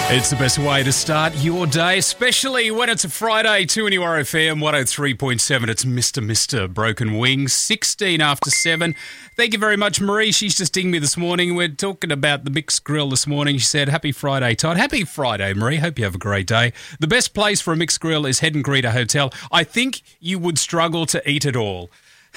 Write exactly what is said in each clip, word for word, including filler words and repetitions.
It's the best way to start your day, especially when it's a Friday. two N U R F M one oh three point seven. It's Mister Mister Broken Wings, sixteen after seven. Thank you very much, Marie. She's just dinged me this morning. We're talking about the mixed grill this morning. She said, happy Friday, Todd. Happy Friday, Marie. Hope you have a great day. The best place for a mixed grill is Head and Greeter Hotel. I think you would struggle to eat it all.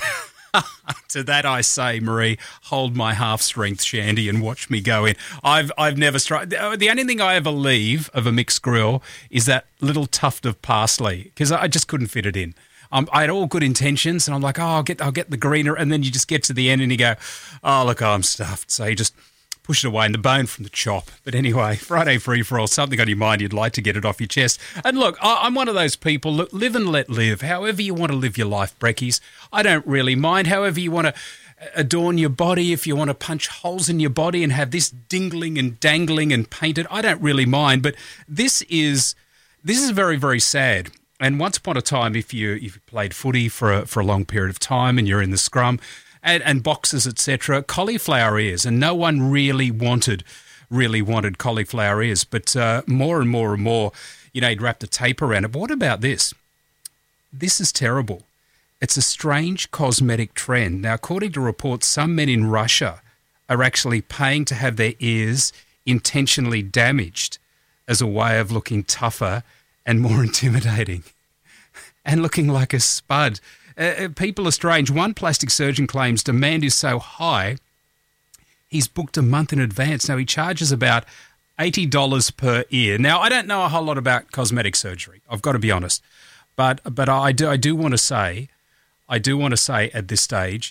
To that I say, Marie, hold my half-strength shandy and watch me go in. I've I've never struck. The only thing I ever leave of a mixed grill is that little tuft of parsley because I just couldn't fit it in. Um, I had all good intentions, and I'm like, oh, I'll get I'll get the greener, and then you just get to the end and you go, oh, look, I'm stuffed. So you just push it away in the bone from the chop. But anyway, Friday free-for-all, something on your mind, you'd like to get it off your chest. And look, I, I'm one of those people, look, live and let live. However you want to live your life, brekkies, I don't really mind. However you want to adorn your body, if you want to punch holes in your body and have this dingling and dangling and painted, I don't really mind. But this is this is very, very sad. And once upon a time, if you if you played footy for a, for a long period of time and you're in the scrum, And, and boxes, et cetera, cauliflower ears, and no one really wanted, really wanted cauliflower ears. But uh, more and more and more, you know, you'd wrap the tape around it. But what about this? This is terrible. It's a strange cosmetic trend. Now, according to reports, some men in Russia are actually paying to have their ears intentionally damaged as a way of looking tougher and more intimidating and looking like a spud. Uh, people are strange. One plastic surgeon claims demand is so high, he's booked a month in advance. Now, he charges about eighty dollars per ear. Now, I don't know a whole lot about cosmetic surgery, I've got to be honest. But but I do I do want to say, I do want to say at this stage,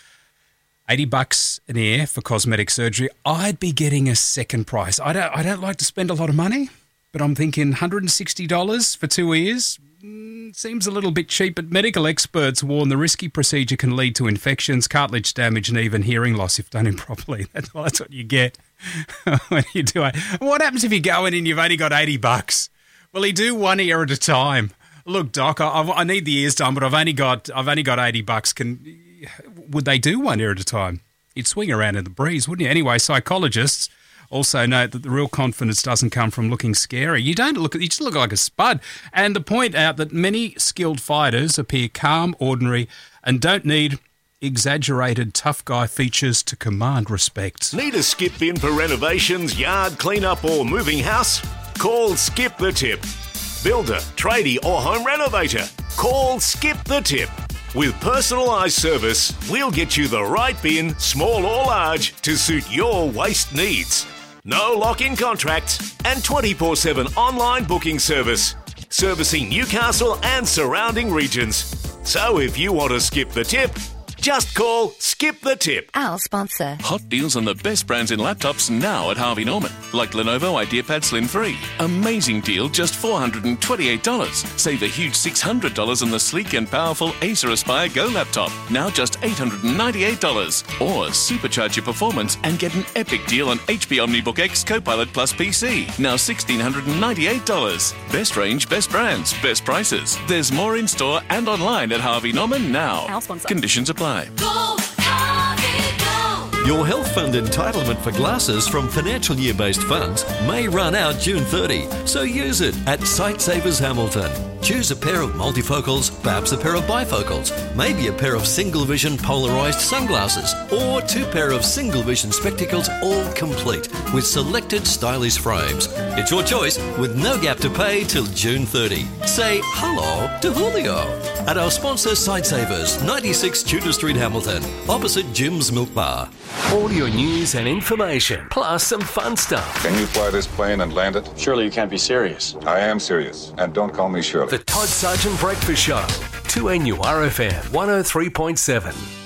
eighty bucks an ear for cosmetic surgery, I'd be getting a second price. I don't, I don't like to spend a lot of money, but I'm thinking one hundred sixty dollars for two ears, seems a little bit cheap, but medical experts warn the risky procedure can lead to infections, cartilage damage, and even hearing loss if done improperly. That's, well, that's what you get when you do it. What happens if you go in and you've only got eighty bucks? Well, you do one ear at a time. Look, Doc, I, I need the ears done, but I've only got I've only got eighty bucks. Can would they do one ear at a time? You'd swing around in the breeze, wouldn't you? Anyway, psychologists also note that the real confidence doesn't come from looking scary. You don't look, you just look like a spud. And to point out that many skilled fighters appear calm, ordinary, and don't need exaggerated tough guy features to command respect. Need a skip bin for renovations, yard cleanup, or moving house? Call Skip the Tip. Builder, tradie, or home renovator? Call Skip the Tip. With personalised service, we'll get you the right bin, small or large, to suit your waste needs. No lock-in contracts and twenty-four seven online booking service, servicing Newcastle and surrounding regions. So if you want to skip the tip, just call Skip the Tip. Our sponsor. Hot deals on the best brands in laptops now at Harvey Norman. Like Lenovo IdeaPad Slim three. Amazing deal, just four hundred twenty-eight dollars. Save a huge six hundred dollars on the sleek and powerful Acer Aspire Go laptop. Now just eight hundred ninety-eight dollars. Or supercharge your performance and get an epic deal on H P OmniBook X Copilot Plus P C. Now one thousand six hundred ninety-eight dollars. Best range, best brands, best prices. There's more in store and online at Harvey Norman now. Our sponsor. Conditions apply. Go, Harvey, go. Your health fund entitlement for glasses from financial year-based funds may run out June thirtieth, so use it at Sightsavers Hamilton. Choose a pair of multifocals, perhaps a pair of bifocals, maybe a pair of single-vision polarised sunglasses, or two pair of single-vision spectacles, all complete with selected stylish frames. It's your choice with no gap to pay till June thirtieth. Say hello to Julio at our sponsor Sightsavers, ninety-six Tudor Street, Hamilton, opposite Jim's Milk Bar. All your news and information, plus some fun stuff. Can you fly this plane and land it? Surely you can't be serious. I am serious, and don't call me Shirley. The Todd Sargent Breakfast Show, two N U R F M one oh three point seven.